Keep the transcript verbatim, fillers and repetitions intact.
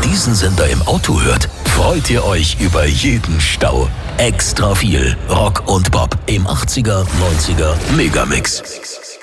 diesen Sender im Auto hört, freut ihr euch über jeden Stau. Extra viel Rock und Pop im achtziger, neunziger Megamix.